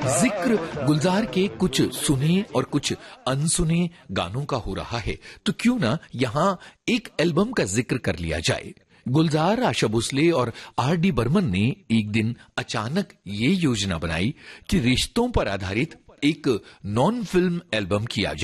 जिक्र गुलजार के कुछ सुने और कुछ अनसुने गानों का हो रहा है, तो क्यों ना यहाँ एक एल्बम का जिक्र कर लिया जाए। गुलजार, आशा भोसले और R.D. बर्मन ने एक दिन अचानक ये योजना बनाई कि रिश्तों पर आधारित एक नॉन फिल्म एल्बम किया जाए।